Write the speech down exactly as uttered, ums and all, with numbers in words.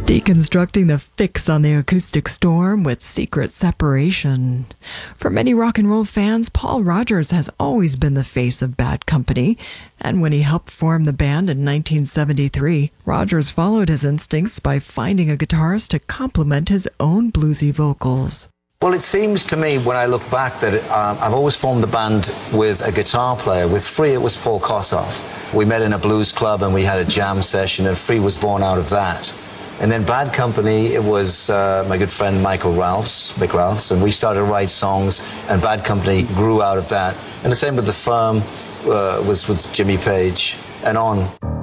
Deconstructing the fix on the acoustic storm with Secret Separation. For many rock and roll fans, Paul Rodgers has always been the face of Bad Company, and when he helped form the band in nineteen seventy-three, Rodgers followed his instincts by finding a guitarist to complement his own bluesy vocals. Well, it seems to me, when I look back, that um, I've always formed the band with a guitar player. With Free, it was Paul Kossoff. We met in a blues club and we had a jam session, and Free was born out of that. And then Bad Company, it was uh, my good friend Michael Ralphs, Mick Ralphs, and we started to write songs, and Bad Company grew out of that. And the same with The Firm, uh, was with Jimmy Page, and on.